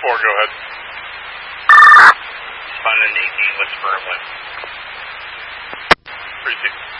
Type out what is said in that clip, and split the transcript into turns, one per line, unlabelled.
go ahead.
London 18, what's firm with?
36.